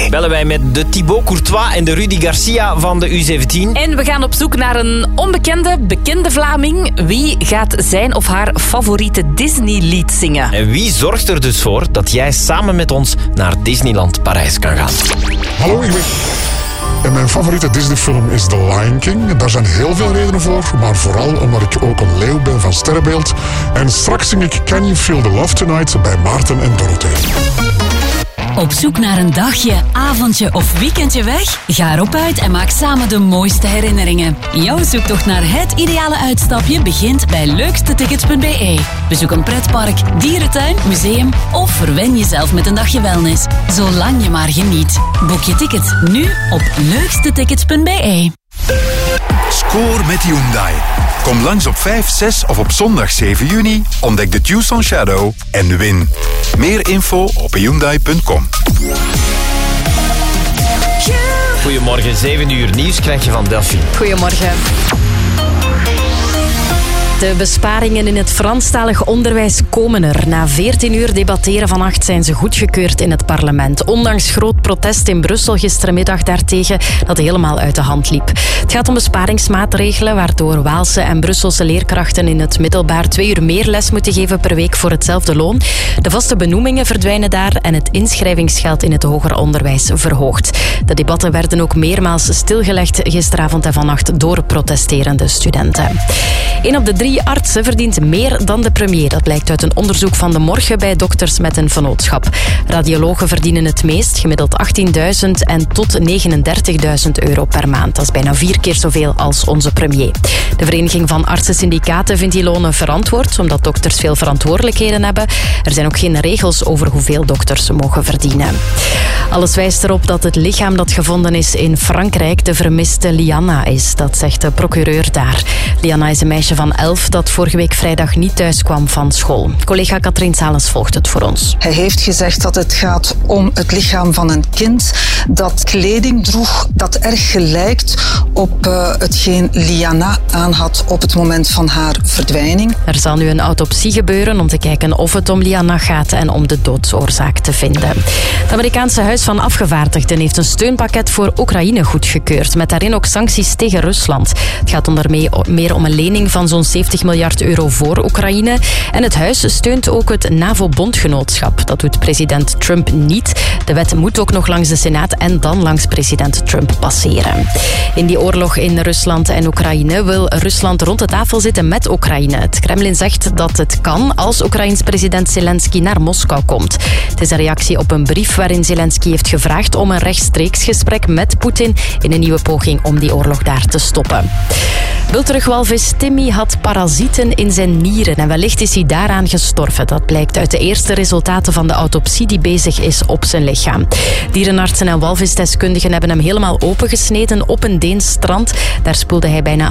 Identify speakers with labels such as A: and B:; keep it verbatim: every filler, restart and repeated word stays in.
A: bellen wij met de Thibaut Courtois en de Rudy Garcia van de U zeventien.
B: En we gaan op zoek naar een onbekende, bekende Vlaming. Wie gaat zijn of haar favoriete Disney-lied zingen?
A: En wie zorgt er dus voor dat jij samen met ons naar Disneyland Parijs kan gaan?
C: Hallo, ik ben... En mijn favoriete Disney-film is The Lion King. Daar zijn heel veel redenen voor, maar vooral omdat ik ook een leeuw ben van Sterrenbeeld. En straks zing ik Can You Feel the Love Tonight bij Maarten en Dorothee.
D: Op zoek naar een dagje, avondje of weekendje weg? Ga erop uit en maak samen de mooiste herinneringen. Jouw zoektocht naar het ideale uitstapje begint bij leukste tickets punt b e. Bezoek een pretpark, dierentuin, museum of verwen jezelf met een dagje wellness. Zolang je maar geniet. Boek je ticket nu op leukste tickets punt b e.
E: Score met Hyundai. Kom langs op vijf, zes of op zondag zeven juni. Ontdek de Tucson Shadow en win. Meer info op hyundai punt com.
A: Goedemorgen, zeven uur nieuws krijg je van Delphine.
B: Goedemorgen. De besparingen in het Franstalig onderwijs komen er. Na veertien uur debatteren vannacht zijn ze goedgekeurd in het parlement. Ondanks groot protest in Brussel gistermiddag daartegen dat helemaal uit de hand liep. Het gaat om besparingsmaatregelen waardoor Waalse en Brusselse leerkrachten in het middelbaar twee uur meer les moeten geven per week voor hetzelfde loon. De vaste benoemingen verdwijnen daar en het inschrijvingsgeld in het hoger onderwijs verhoogd. De debatten werden ook meermaals stilgelegd gisteravond en vannacht door protesterende studenten. Een op de drie artsen verdient meer dan de premier. Dat blijkt uit een onderzoek van De Morgen bij dokters met een vennootschap. Radiologen verdienen het meest, gemiddeld achttienduizend en tot negenendertigduizend euro per maand. Dat is bijna vier keer zoveel als onze premier. De Vereniging van Artsensyndicaten vindt die lonen verantwoord, omdat dokters veel verantwoordelijkheden hebben. Er zijn ook geen regels over hoeveel dokters mogen verdienen. Alles wijst erop dat het lichaam dat gevonden is in Frankrijk de vermiste Lianna is. Dat zegt de procureur daar. Lianna is een meisje van elf dat vorige week vrijdag niet thuis kwam van school. Collega Katrien Salens volgt het voor ons.
F: Hij heeft gezegd dat het gaat om het lichaam van een kind dat kleding droeg dat erg gelijkt op uh, hetgeen Lianna aan had op het moment van haar verdwijning.
B: Er zal nu een autopsie gebeuren om te kijken of het om Lianna gaat en om de doodsoorzaak te vinden. Het Amerikaanse Huis van Afgevaardigden heeft een steunpakket voor Oekraïne goedgekeurd, met daarin ook sancties tegen Rusland. Het gaat onder meer om een lening van zo'n zeventig miljard euro voor Oekraïne. En het huis steunt ook het NAVO-bondgenootschap. Dat doet president Trump niet. De wet moet ook nog langs de Senaat en dan langs president Trump passeren. In die oorlog in Rusland en Oekraïne wil Rusland rond de tafel zitten met Oekraïne. Het Kremlin zegt dat het kan als Oekraïns president Zelensky naar Moskou komt. Het is een reactie op een brief waarin Zelensky heeft gevraagd om een rechtstreeks gesprek met Poetin in een nieuwe poging om die oorlog daar te stoppen. Bulterugwalvis Timmy had parasieten in zijn nieren en wellicht is hij daaraan gestorven. Dat blijkt uit de eerste resultaten van de autopsie die bezig is op zijn lichaam. Dierenartsen en walvisdeskundigen hebben hem helemaal opengesneden op een Deens strand. Daar spoelde hij bijna